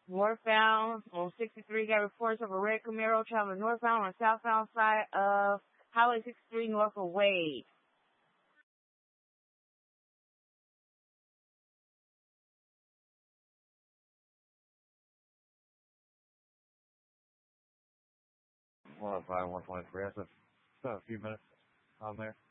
northbound on 63. Got reports of a red Camaro traveling northbound on the southbound side of Highway 63 north of Wade. Well, 123. That's a few minutes on there.